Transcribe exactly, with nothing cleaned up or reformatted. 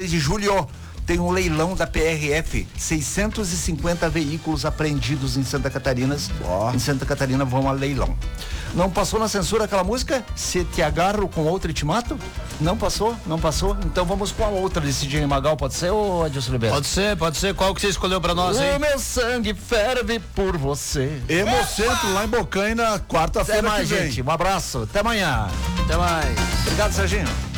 três de julho, tem um leilão da P R F, seiscentos e cinquenta veículos apreendidos em Santa Catarina. Oh. Em Santa Catarina vão a leilão. Não passou na censura aquela música? Se te agarro com outra e te mato? Não passou? Não passou? Então vamos com a outra desse D J Magal, pode ser, ô Adilson Ribeiro? Pode ser, pode ser. Qual que você escolheu pra nós, hein? O meu sangue ferve por você. Hemocentro lá em Bocaina, quarta-feira Até mais, que vem. gente. Um abraço. Até amanhã. Até mais. Obrigado, Serginho.